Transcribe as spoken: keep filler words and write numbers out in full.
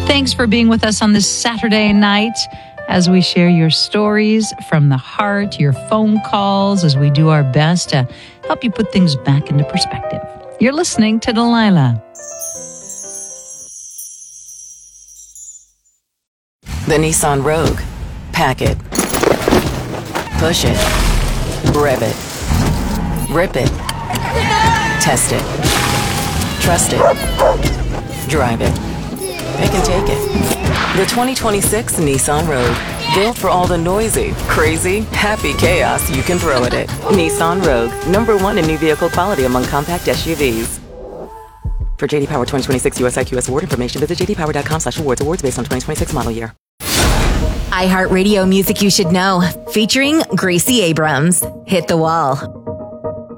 Thanks for being with us on this Saturday night as we share your stories from the heart, your phone calls, as we do our best to help you put things back into perspective. You're listening to Delilah. The Nissan Rogue. Pack it. Push it. Rev it. Rip it. Test it. Trust it. Drive it. Pick and take it. The twenty twenty-six Nissan Rogue. Built for all the noisy, crazy, happy chaos you can throw at it. Nissan Rogue. Number one in new vehicle quality among compact S U Vs. For J D Power twenty twenty-six U S I Q S award information, visit j d power dot com slash awards. Awards based on twenty twenty-six model year. iHeartRadio Music You Should Know, featuring Gracie Abrams. Hit the Wall.